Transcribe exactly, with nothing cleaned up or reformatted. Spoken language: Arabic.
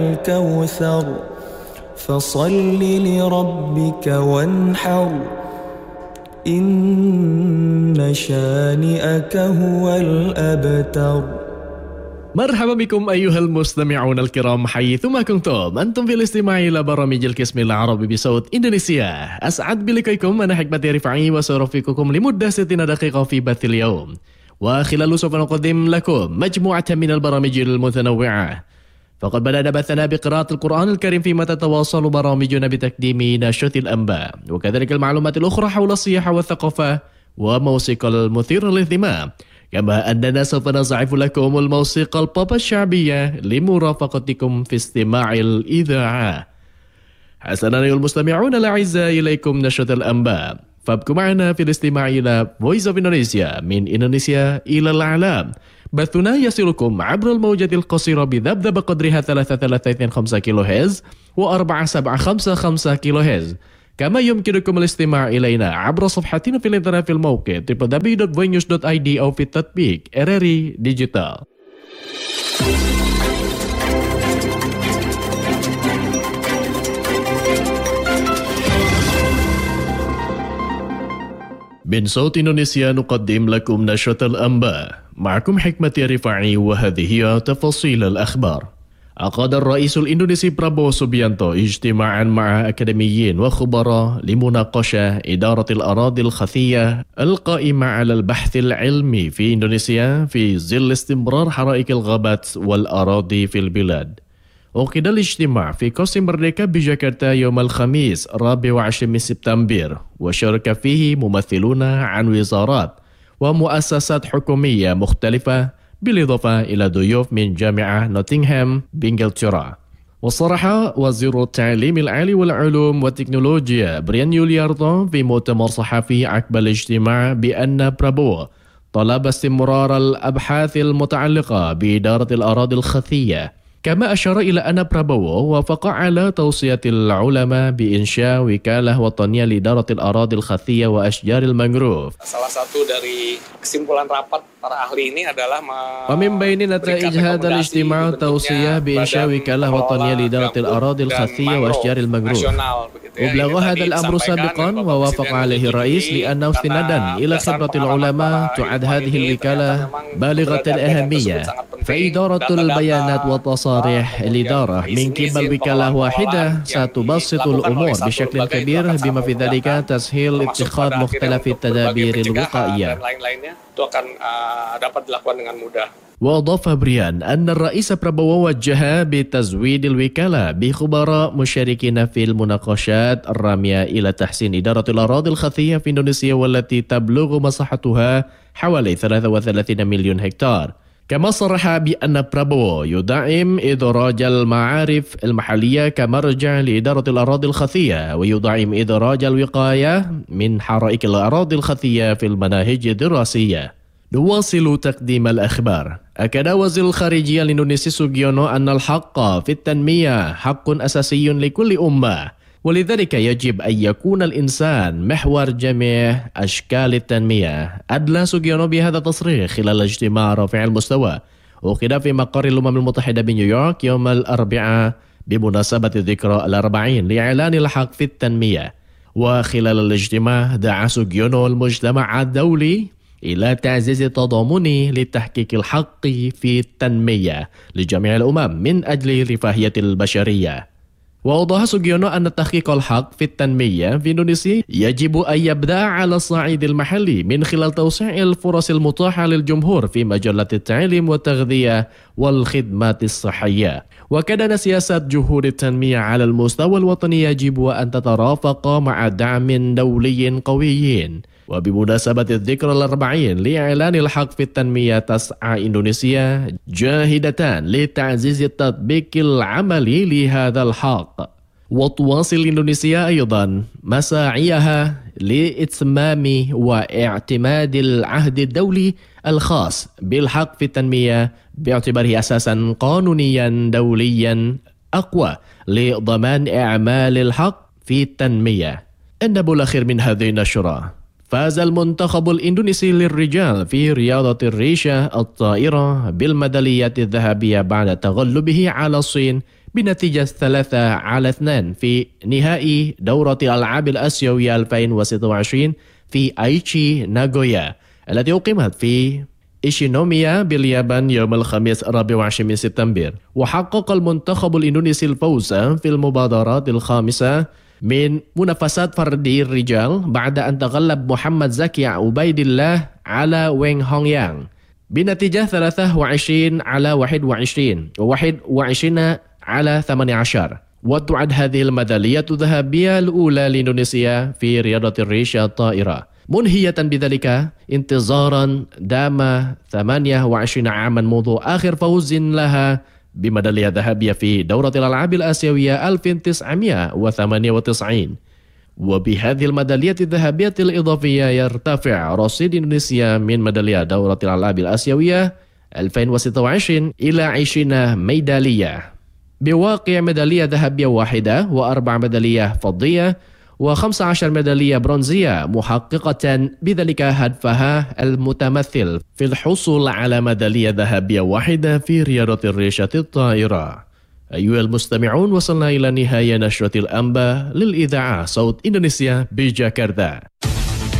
الكوثر فصل لربك وانحر إن شانئك هو الأبتر. مرحبا بكم أيها المستمعون الكرام حيثما كنتم أنتم في الاستماع إلى برامج القسم العربي بصوت إندونيسيا. أسعد بلقائكم، أنا حكمة رفاعي وسأرافقكم لمدة ستين دقيقة في بث اليوم، وخلاله سوف نقدم لكم مجموعة من البرامج المتنوعة. فقد بدأنا بثنا بقراءة القرآن الكريم، فيما تتواصل برامجنا بتقديم نشرة الأنباء وكذلك المعلومات الأخرى حول السياحة والثقافة وموسيقى المثير للاهتمام، كما أننا سوف نضعف لكم الموسيقى البوب الشعبية لمرافقتكم في استماع الإذاعة. حسنا أيها المستمعون الأعزاء، إليكم نشرة الأنباء، فابقوا معنا في الاستماع إلى Voice of Indonesia من إندونيسيا إلى العالم. بثنا يصلكم عبر الموجة القصيرة بذبذب قدرها ثلاثة ثلاثة اثنين خمسة كيلو هرتز وأربعة سبعة خمسة خمسة كيلو هرتز. كما يمكنكم الاستماع إلينا عبر صفحتنا في الانترنت في الموقع دبليو دبليو دبليو دوت voice news دوت آي دي أو في التطبيق إر آر إي ديجيتال. من صوت إندونيسيا نقدم لكم نشرة الأنباء، معكم حكمة رفاعي، وهذه هي تفاصيل الأخبار. عقد الرئيس الإندونيسي برابو سوبيانتو اجتماعا مع أكاديميين وخبراء لمناقشة إدارة الأراضي الخفية القائمة على البحث العلمي في إندونيسيا في ظل استمرار حرائق الغابات والأراضي في البلاد. عقد الاجتماع في قصر مردeka بجاكرتا يوم الخميس الرابع والعشرين من سبتمبر، وشارك فيه ممثلون عن وزارات ومؤسسات حكومية مختلفة، بالإضافة إلى ضيوف من جامعة نوتنغهام بإنجلترا. وصرح وزير التعليم العالي والعلوم والتكنولوجيا بريان يولياردو في مؤتمر صحفي عقب الاجتماع بأن برابو طلب استمرار الأبحاث المتعلقة بإدارة الأراضي الخفية. كما أشار إلى أن برابو وافق على توصية العلماء بإنشاء وكالة وطنية لإدارة الأراضي الخفية وأشجار المانغروف. Salah satu dari kesimpulan rapat para ahli ini adalah ومن بين نتائج هذا الاجتماع توصية بإنشاء وكالة وطنية لإدارة الأراضي الخفية وأشجار المانغروف. وبلغ هذا الأمر سابقا ووافق عليه الرئيس، لأنه استنادا إلى خبرة العلماء تعد هذه الوكالة بالغة الأهمية، فإدارة البيانات وتصاريح الإدارة من قبل وكالة واحدة ستبسط الأمور بشكل كبير، بما في ذلك تسهيل اتخاذ مختلف التدابير الوقائية. وأضاف بريان أن الرئيس برابو وجه بتزويد الوكالة بخبراء مشاركين في المناقشات الرامية إلى تحسين إدارة الأراضي الخفية في إندونيسيا، والتي تبلغ مساحتها حوالي ثلاثة وثلاثين مليون هكتار. كما صرح بأن برابو يدعم إدراج المعارف المحلية كمرجع لإدارة الأراضي الخفية، ويدعم إدراج الوقاية من حرائق الأراضي الخفية في المناهج الدراسية. نواصل تقديم الأخبار. أكد وزير الخارجية الإندونيسي سوجيونو أن الحق في التنمية حق أساسي لكل أمة، ولذلك يجب أن يكون الإنسان محور جميع أشكال التنمية. أدلى سوجيونو بهذا التصريح خلال اجتماع رافع المستوى عقد في مقر الأمم المتحدة بنيويورك يوم الأربعاء بمناسبة الذكرى الأربعين لإعلان الحق في التنمية. وخلال الاجتماع دعا سوجيونو المجتمع الدولي إلى تعزيز التضامن لتحقيق الحق في التنمية لجميع الأمم من أجل رفاهية البشرية. وأوضح سوجيونو أن تحقيق الحق في التنمية في إندونيسيا يجب أن يبدأ على الصعيد المحلي من خلال توسيع الفرص المتاحة للجمهور في مجالات التعليم والتغذية والخدمات الصحية. وكان سياسات جهود التنمية على المستوى الوطني يجب أن تترافق مع دعم دولي قوي. وبمناسبة الذكرى الأربعين لإعلان الحق في التنمية، تسعى إندونيسيا جاهدة لتعزيز التطبيق العملي لهذا الحق. وتواصل إندونيسيا أيضا مساعيها لإتمام واعتماد العهد الدولي الخاص بالحق في التنمية باعتباره أساسا قانونيا دوليا أقوى لضمان إعمال الحق في التنمية. النبو الأخير من هذه النشرة. فاز المنتخب الإندونيسي للرجال في رياضة الريشة الطائرة بالميداليات الذهبية بعد تغلبه على الصين بنتيجة ثلاثة على اثنين في نهائي دورة الألعاب الآسيوية ألفين وستة وعشرين في أيتشي ناغويا التي أقيمت في إيشينوميا باليابان يوم الخميس الرابع والعشرين من سبتمبر. وحقق المنتخب الإندونيسي الفوز في المبادرات الخامسة من منافسات فردي الرجال بعد أن تغلب محمد زكي عبيد الله على وين هونغ يانغ بنتيجة ثلاثة وعشرين على واحد وعشرين وواحد وعشرين على ثمانية عشر. وتعد هذه الميدالية الذهبية الأولى لإندونيسيا في رياضة الريشة الطائرة، منهية بذلك انتظارا دام ثمانية وعشرين عاما منذ آخر فوز لها بميدالية ذهبية في دورة الألعاب الآسيوية ألف وتسعمائة وثمانية وتسعين. وبهذه الميدالية الذهبية الإضافية يرتفع رصيد إندونيسيا من ميدالية دورة الألعاب الآسيوية ألفين وستة وعشرين إلى عشرين ميدالية، بواقع ميدالية ذهبية واحدة وأربع ميدالية فضية وخمسة عشر ميدالية برونزية، محققة بذلك هدفها المتمثل في الحصول على ميدالية ذهبية واحدة في رياضة الريشة الطائرة. أيها المستمعون، وصلنا إلى نهاية نشرة الأنباء للإذاعة صوت إندونيسيا بجاكرتا.